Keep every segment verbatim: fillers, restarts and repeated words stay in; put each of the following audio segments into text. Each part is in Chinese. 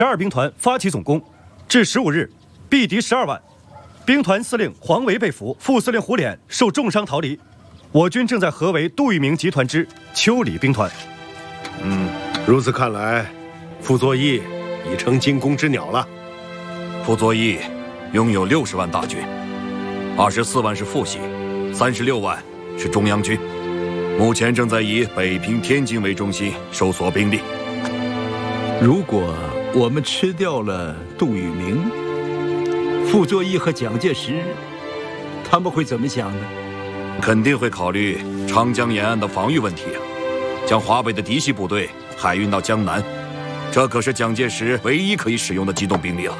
二兵团发起总攻，至十五日，毙敌十二万。兵团司令黄维被俘，副司令胡琏受重伤逃离。我军正在合围杜聿明集团之丘里兵团。 嗯，如此看来，傅作义已成惊弓之鸟了。 傅作义拥有六十万大军，二十四万是父系，三十六万是中央军。目前正在以北平、天津为中心收缩兵力。 如果我们吃掉了杜聿明、傅作义和蒋介石，他们会怎么想呢？ 肯定会考虑长江沿岸的防御问题啊，将华北的嫡系部队海运到江南，这可是蒋介石唯一可以使用的机动兵力了。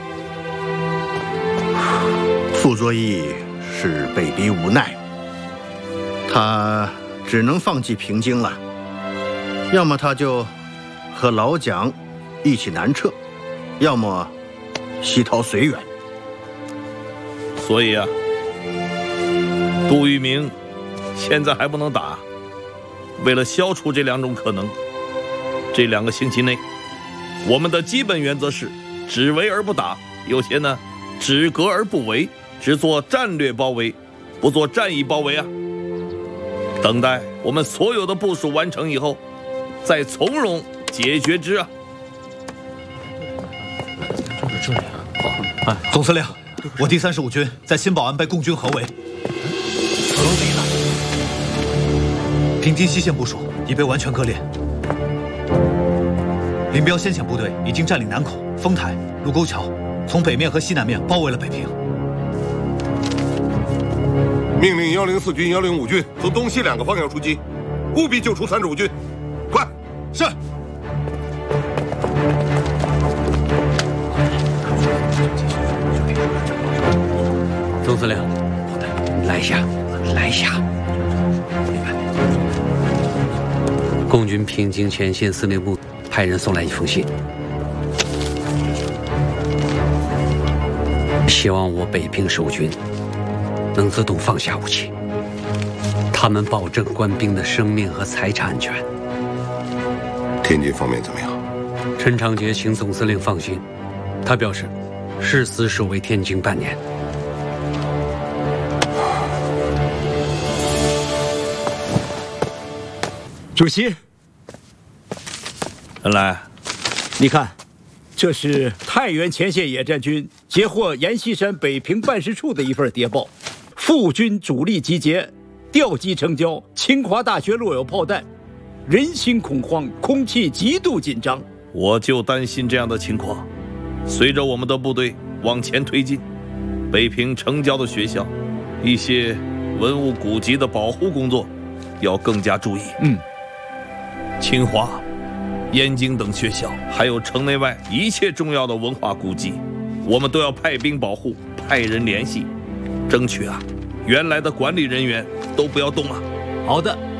傅作义是被逼无奈，他只能放弃平津了，要么他就和老蒋一起南撤，要么西逃绥远。 所以啊，杜聿明现在还不能打。为了消除这两种可能，这两个星期内，我们的基本原则是只围而不打，有些呢只隔而不围，只做战略包围，不做战役包围啊。等待我们所有的部署完成以后，再从容解决之啊。 这里啊，好，哎，总司令，我第三十五军在新保安被共军合围，合围了。平津西线部署已被完全割裂，林彪先遣部队已经占领南口、丰台、卢沟桥，从北面和西南面包围了北平。 命令幺零四军、幺零五军从东西两个方向出击，务必救出三十五军。快！是。 总司令，来下，来下。共军平津前线司令部派人送来一封信，希望我北平守军能自动放下武器，他们保证官兵的生命和财产安全。 天津方面怎么样？ 陈长捷请总司令放心，他表示誓死守卫天津半年。 主席， 恩来， 你看，这是太原前线野战军截获阎锡山北平办事处的一份谍报，复军主力集结，调集成交，清华大学落有炮弹，人心恐慌，空气极度紧张。 我就担心这样的情况。随着我们的部队往前推进，北平城郊的学校，一些文物古籍的保护工作要更加注意。 嗯。 清华、燕京等学校，还有城内外一切重要的文化古迹，我们都要派兵保护，派人联系，争取啊，原来的管理人员都不要动啊。 好的。